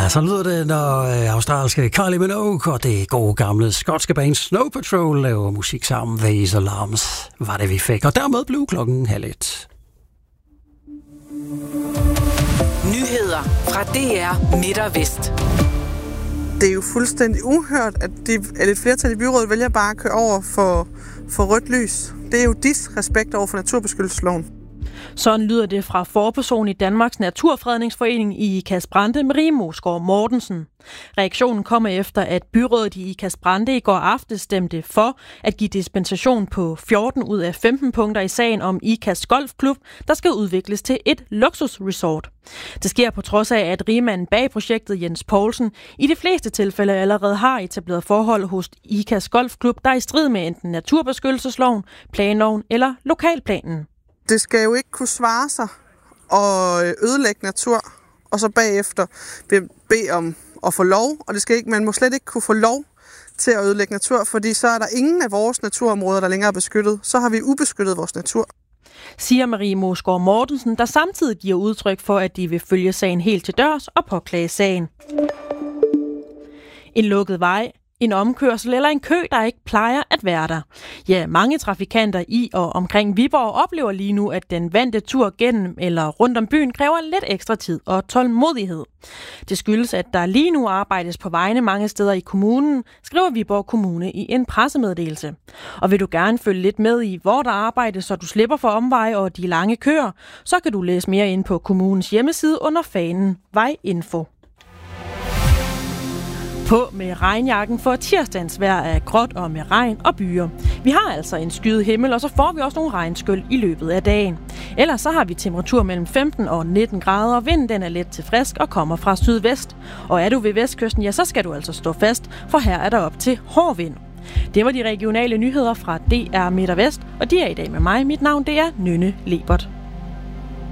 Ja, så lyder det, når australske Kylie Minogue og det gode gamle skotske band Snow Patrol laver musik sammen. These Alarms var det, vi fik. Og dermed blev klokken 12:30. Nyheder fra DR Midt og Vest. Det er jo fuldstændig uhørt, at et flertal i byrådet vælger bare at køre over for rødt lys. Det er jo disrespekt over for naturbeskyttelsesloven. Sådan lyder det fra forperson i Danmarks Naturfredningsforening i Ikast Brande, Marie Moesgaard Mortensen. Reaktionen kommer efter, at byrådet i Ikast Brande i går aftes stemte for at give dispensation på 14 ud af 15 punkter i sagen om Ikast Golfklub, der skal udvikles til et luksusresort. Det sker på trods af, at rigmanden bag projektet Jens Poulsen i de fleste tilfælde allerede har etableret forhold hos Ikast Golfklub, der er i strid med enten naturbeskyttelsesloven, planloven eller lokalplanen. Det skal jo ikke kunne svare sig at ødelægge natur, og så bagefter bede om at få lov, og man må slet ikke kunne få lov til at ødelægge natur, fordi så er der ingen af vores naturområder, der længere er beskyttet. Så har vi ubeskyttet vores natur. Siger Marie Moesgaard Mortensen, der samtidig giver udtryk for, at de vil følge sagen helt til dørs og påklage sagen. En lukket vej, en omkørsel eller en kø, der ikke plejer at være der. Ja, mange trafikanter i og omkring Viborg oplever lige nu, at den vante tur gennem eller rundt om byen kræver lidt ekstra tid og tålmodighed. Det skyldes, at der lige nu arbejdes på vejene mange steder i kommunen, skriver Viborg Kommune i en pressemeddelelse. Og vil du gerne følge lidt med i, hvor der arbejdes, så du slipper for omveje og de lange køer, så kan du læse mere ind på kommunens hjemmeside under fanen Vejinfo. På med regnjakken, for tirsdagens vejr er gråt og med regn og byer. Vi har altså en skyet himmel, og så får vi også nogle regnskyl i løbet af dagen. Ellers så har vi temperatur mellem 15 og 19 grader, og vinden den er let til frisk og kommer fra sydvest. Og er du ved vestkysten, ja, så skal du altså stå fast, for her er der op til hård vind. Det var de regionale nyheder fra DR Midt og Vest, og de er i dag med mig. Mit navn det er Nynne Lebert.